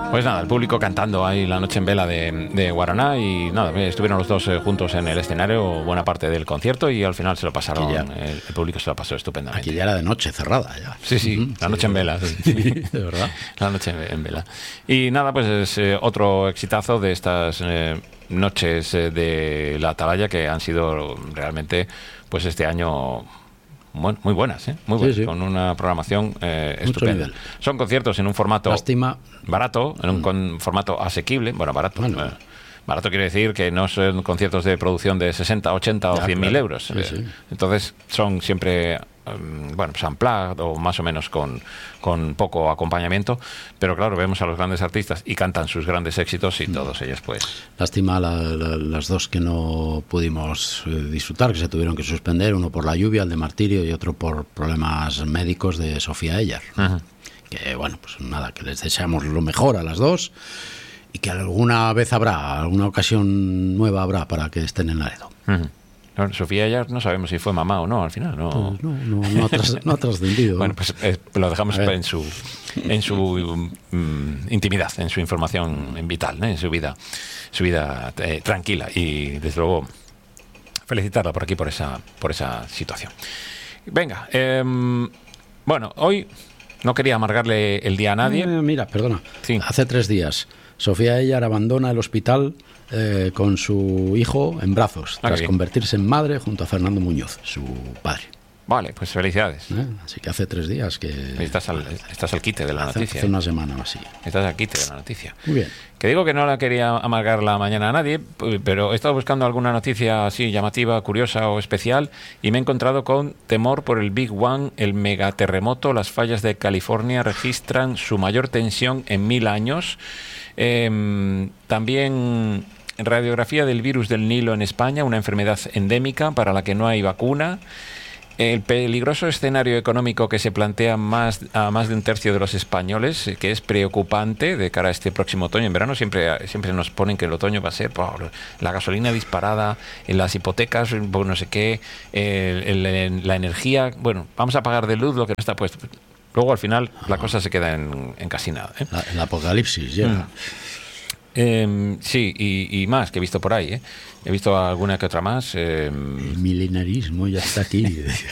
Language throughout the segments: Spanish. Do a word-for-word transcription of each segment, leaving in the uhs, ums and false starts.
Pues nada, el público cantando ahí la noche en vela de, de Guaraná y nada, estuvieron los dos eh, juntos en el escenario buena parte del concierto y al final se lo pasaron, el, el público se lo pasó estupendamente. Aquí ya era de noche cerrada ya. Sí, sí, uh-huh. la noche sí, en vela. Sí. Sí, de verdad. La noche en vela. Y nada, pues es eh, otro exitazo de estas eh, noches eh, de la Atalaya que han sido realmente, pues este año... Bueno, muy buenas, ¿eh? Muy buenas, sí, sí. Con una programación eh, estupenda. Son conciertos en un formato Lástima. barato, en un con, formato asequible. Bueno, barato. Bueno. Eh, barato quiere decir que no son conciertos de producción de sesenta, ochenta o cien mil claro. euros. Sí, eh, sí. Entonces son siempre... bueno, pues unplugged o más o menos con, con poco acompañamiento, pero claro, vemos a los grandes artistas y cantan sus grandes éxitos y todos ellos pues... Lástima la, la, las dos que no pudimos eh, disfrutar, que se tuvieron que suspender, uno por la lluvia, el de Martirio, y otro por problemas médicos de Sofía Ellar. Uh-huh. Que bueno, pues nada, que les deseamos lo mejor a las dos y que alguna vez habrá, alguna ocasión nueva habrá para que estén en Laredo. Uh-huh. Sofía ya no sabemos si fue mamá o no al final, no pues no, no, no, ha tras, no ha trascendido. Bueno, pues eh, lo dejamos en su en su um, intimidad, en su información vital, ¿eh? En su vida su vida eh, tranquila y desde luego felicitarla por aquí por esa por esa situación. Venga, eh, bueno, hoy no quería amargarle el día a nadie. Eh, mira, perdona, sí. Hace tres días Sofía Ellar abandona el hospital Eh, con su hijo en brazos, tras okay. convertirse en madre junto a Fernando Muñoz, su padre. Vale, pues felicidades. ¿Eh? Así que hace tres días que... Estás al, estás al quite de la hace, noticia. Hace una semana o así. Estás al quite de la noticia. Muy bien. Que digo que no la quería amargar la mañana a nadie, pero he estado buscando alguna noticia así llamativa, curiosa o especial y me he encontrado con temor por el Big One, el megaterremoto. Las fallas de California registran su mayor tensión en mil años. Eh, también... Radiografía del virus del Nilo en España, una enfermedad endémica para la que no hay vacuna. El peligroso escenario económico que se plantea más, a más de un tercio de los españoles, que es preocupante de cara a este próximo otoño. En verano siempre, siempre nos ponen que el otoño va a ser por la gasolina disparada, en las hipotecas, por no sé qué, el, el, la energía. Bueno, vamos a pagar de luz lo que no está puesto. Luego al final la cosa se queda en, en casi nada, ¿eh? La, el apocalipsis llega. Mm. Eh, sí, y, y más que he visto por ahí, ¿eh? He visto alguna que otra más. Eh, el milenarismo ya está aquí.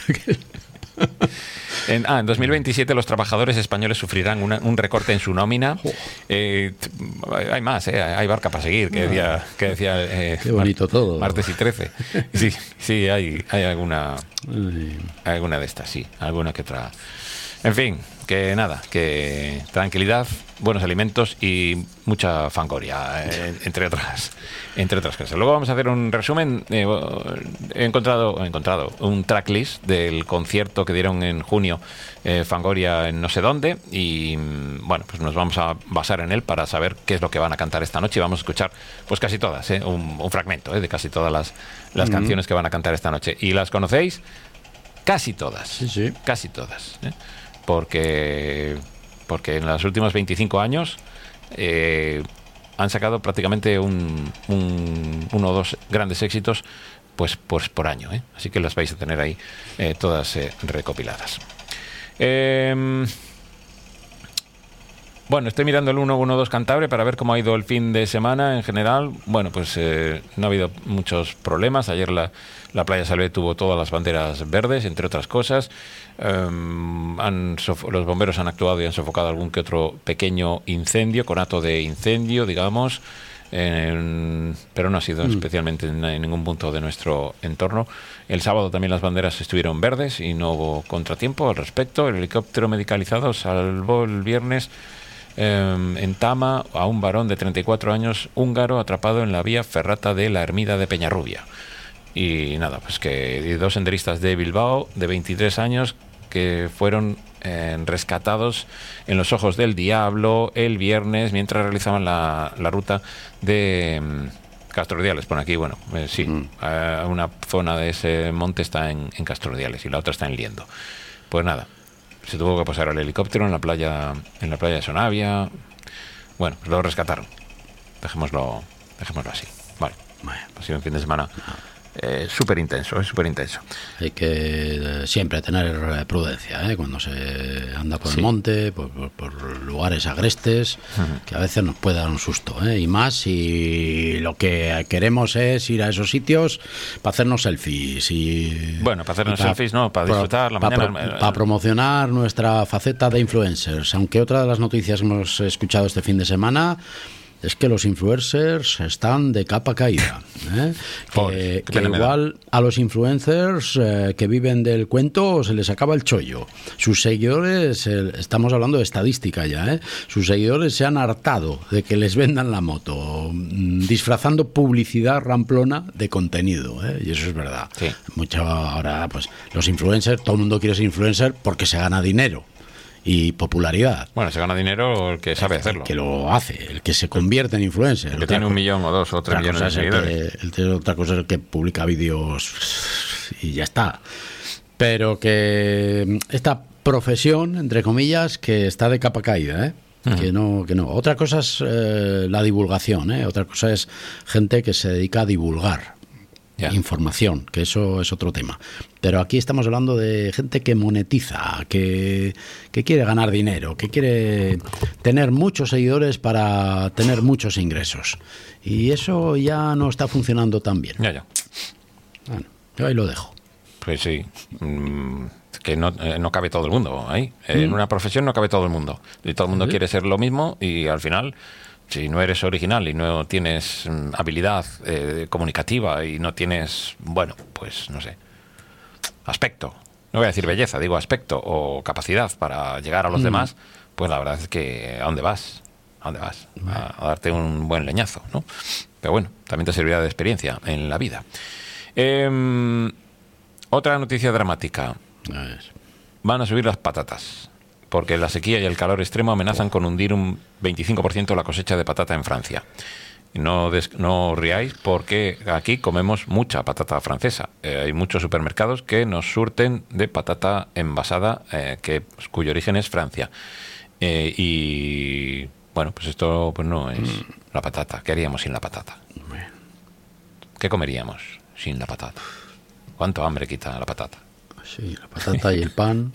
en, ah, en dos mil veintisiete los trabajadores españoles sufrirán una, un recorte en su nómina. Eh, hay más, ¿eh? Hay barca para seguir, que decía, que decía eh, qué bonito todo. Martes y trece. Sí, sí, hay, hay alguna, hay alguna de estas, sí, alguna que otra. En fin, que nada, que tranquilidad, buenos alimentos y mucha fangoria, eh, entre otras entre otras cosas. Luego vamos a hacer un resumen. Eh, he encontrado he encontrado un tracklist del concierto que dieron en junio eh, Fangoria en no sé dónde y bueno, pues nos vamos a basar en él para saber qué es lo que van a cantar esta noche y vamos a escuchar pues casi todas, eh, un, un fragmento eh, de casi todas las, las uh-huh. canciones que van a cantar esta noche. ¿Y las conocéis? Casi todas. Sí, sí. Casi todas, ¿eh? Porque, porque en los últimos veinticinco años eh, han sacado prácticamente un, un, uno o dos grandes éxitos pues, pues por año, ¿eh? Así que las vais a tener ahí eh, todas eh, recopiladas. Eh, bueno, estoy mirando el uno uno dos Cantabria para ver cómo ha ido el fin de semana en general. Bueno, pues eh, no ha habido muchos problemas. Ayer la, la Playa Salvé tuvo todas las banderas verdes, entre otras cosas. Um, han sof- los bomberos han actuado y han sofocado algún que otro pequeño incendio, conato de incendio, digamos, en, pero no ha sido mm. especialmente en, en ningún punto de nuestro entorno. El sábado también las banderas estuvieron verdes y no hubo contratiempo al respecto. El helicóptero medicalizado salvó el viernes eh, en Tama a un varón de treinta y cuatro años húngaro atrapado en la vía ferrata de la Ermida de Peñarrubia. Y nada, pues que dos senderistas de Bilbao de veintitrés años que fueron eh, rescatados en los Ojos del Diablo el viernes mientras realizaban la, la ruta de um, Castrodiales. Pone aquí, bueno, eh, sí, mm. eh, una zona de ese monte está en, en Castrodiales y la otra está en Liendo. Pues nada, se tuvo que pasar el helicóptero en la playa, en la playa de Sonavia. Bueno, pues lo rescataron. Dejémoslo, dejémoslo así. Vale, ha sido un fin de semana eh, súper intenso, es súper intenso. Hay que eh, siempre tener prudencia, ¿eh? Cuando se anda por sí. el monte, por, por, por lugares agrestes, uh-huh. que a veces nos puede dar un susto, ¿eh? Y más si lo que queremos es ir a esos sitios para hacernos selfies. Y, bueno, para hacernos para, selfies, no, para disfrutar la para, mañana. Para, para promocionar nuestra faceta de influencers. Aunque otra de las noticias que hemos escuchado este fin de semana es que los influencers están de capa caída, ¿eh? que, que igual a los influencers eh, que viven del cuento se les acaba el chollo. Sus seguidores, eh, estamos hablando de estadística ya, ¿eh? Sus seguidores se han hartado de que les vendan la moto, disfrazando publicidad ramplona de contenido, ¿eh? Y eso es verdad. Sí. Mucho ahora, pues los influencers, todo el mundo quiere ser influencer porque se gana dinero y popularidad. Bueno, se gana dinero el que sabe el, hacerlo. El que lo hace, el que se convierte en influencer. El que tiene un millón o dos o tres millones de seguidores. El que, el, otra cosa es el que publica vídeos y ya está. Pero que esta profesión, entre comillas, que está de capa caída, ¿eh? Uh-huh. Que no, que no. Otra cosa es eh, la divulgación, ¿eh? Otra cosa es gente que se dedica a divulgar. Yeah. Información, que eso es otro tema. Pero aquí estamos hablando de gente que monetiza, que, que quiere ganar dinero, que quiere tener muchos seguidores para tener muchos ingresos. Y eso ya no está funcionando tan bien. Ya, ya. Bueno, yo ahí lo dejo. Pues sí. Mm, que no, eh, no cabe todo el mundo ahí. ¿Mm? En una profesión no cabe todo el mundo. Y todo el mundo ¿Sí? quiere ser lo mismo y al final... Si no eres original y no tienes habilidad eh, comunicativa y no tienes, bueno, pues no sé, aspecto, no voy a decir belleza, digo aspecto o capacidad para llegar a los mm. demás, pues la verdad es que ¿a dónde vas? ¿A dónde vas? A, a darte un buen leñazo, ¿no? Pero bueno, también te servirá de experiencia en la vida. Eh, otra noticia dramática. Van a subir las patatas. Porque la sequía y el calor extremo amenazan con hundir un veinticinco por ciento la cosecha de patata en Francia. No, des, no os riáis porque aquí comemos mucha patata francesa. Eh, hay muchos supermercados que nos surten de patata envasada, eh, que, cuyo origen es Francia. Eh, y bueno, pues esto pues no es mm. la patata. ¿Qué haríamos sin la patata? ¿Qué comeríamos sin la patata? ¿Cuánto hambre quita la patata? Sí, la patata y el pan...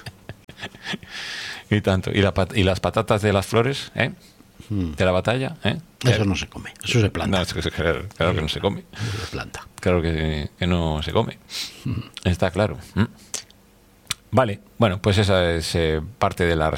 Y tanto. ¿Y, la pat- y las patatas de las flores, ¿eh? Hmm. De la batalla, ¿eh? Eso no se come, eso se planta. No, es que, claro, claro que no se come. Se planta. Claro que, que no se come. Hmm. Está claro. Hmm. Vale, bueno, pues esa es eh, parte de la